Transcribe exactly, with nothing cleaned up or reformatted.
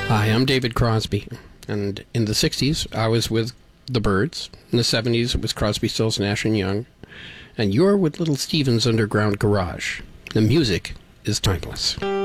Hi, I'm David Crosby, and in the sixties, I was with the Byrds. In the seventies, it was Crosby, Stills, Nash and Young. And you're with Little Steven's Underground Garage. The music is timeless.